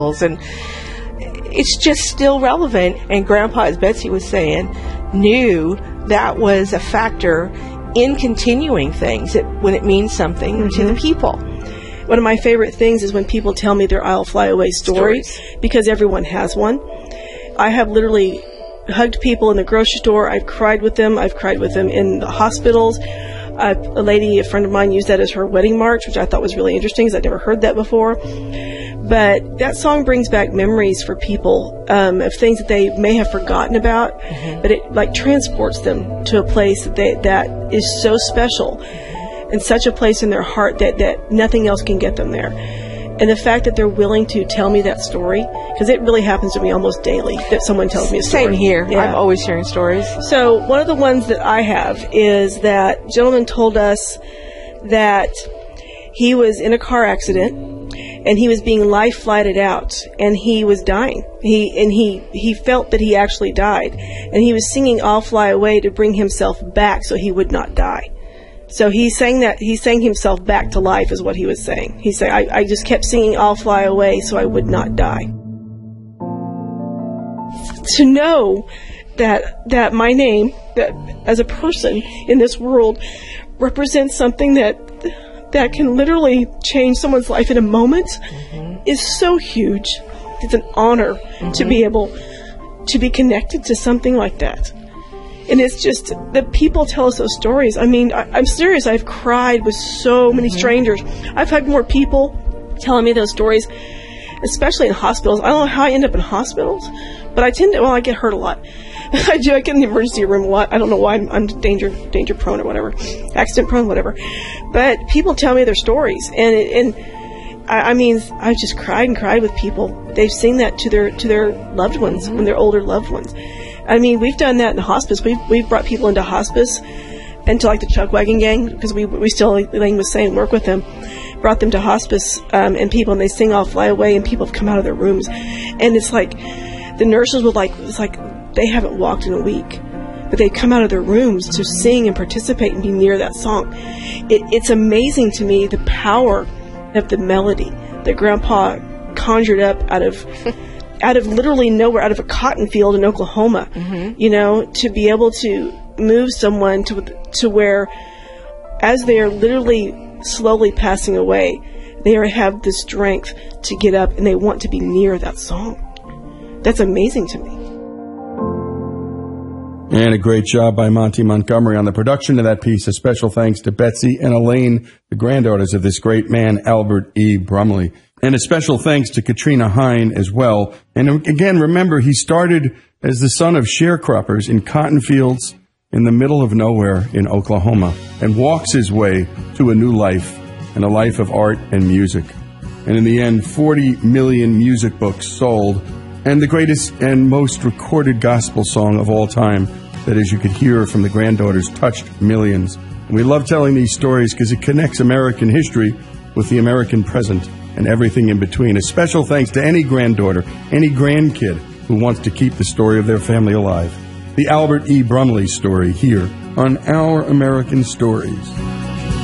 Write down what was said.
and it's just still relevant. And Grandpa, as Betsy was saying, knew that was a factor in continuing things when it means something to the people. One of my favorite things is when people tell me their I'll Fly Away story, because everyone has one. I have literally hugged people in the grocery store. I've cried with them. I've cried with them in the hospitals. A friend of mine used that as her wedding march, which I thought was really interesting because I'd never heard that before. But that song brings back memories for people of things that they may have forgotten about, but it like transports them to a place that is so special and such a place in their heart that nothing else can get them there. And the fact that they're willing to tell me that story, because it really happens to me almost daily that someone tells me a story. Same here. Yeah. I'm always hearing stories. So one of the ones that I have is that gentleman told us that he was in a car accident and he was being life flighted out and he was dying. He felt that he actually died, and he was singing "I'll Fly Away" to bring himself back so he would not die. So he sang himself back to life is what he was saying. He said, I just kept singing "I'll Fly Away" so I would not die. To know that my name, that as a person in this world, represents something that can literally change someone's life in a moment is so huge. It's an honor to be able to be connected to something like that. And it's just that people tell us those stories. I mean, I'm serious. I've cried with so many strangers. I've had more people telling me those stories, especially in hospitals. I don't know how I end up in hospitals, but I get hurt a lot. I get in the emergency room a lot. I don't know why. I'm danger prone or whatever, accident prone, whatever. But people tell me their stories, and I mean, I've just cried and cried with people. They've seen that to their loved ones, when they're older loved ones. I mean, we've done that in the hospice. We've brought people into hospice, into like the Chuck Wagon Gang, because we still, like Elaine was saying, work with them. Brought them to hospice, and they sing "I'll Fly Away," and people have come out of their rooms, and it's like the nurses would it's like they haven't walked in a week, but they come out of their rooms to sing and participate and be near that song. It's amazing to me the power of the melody that Grandpa conjured up out of literally nowhere, out of a cotton field in Oklahoma, to be able to move someone to where, as they are literally slowly passing away, they have the strength to get up and they want to be near that song. That's amazing to me. And a great job by Monty Montgomery on the production of that piece. A special thanks to Betsy and Elaine, the granddaughters of this great man, Albert E. Brumley. And a special thanks to Katrina Hine as well. And again, remember, he started as the son of sharecroppers in cotton fields in the middle of nowhere in Oklahoma, and walks his way to a new life and a life of art and music. And in the end, 40 million music books sold, and the greatest and most recorded gospel song of all time that, as you could hear from the granddaughters, touched millions. And we love telling these stories because it connects American history with the American present and everything in between. A special thanks to any granddaughter, any grandkid who wants to keep the story of their family alive. The Albert E. Brumley story here on Our American Stories.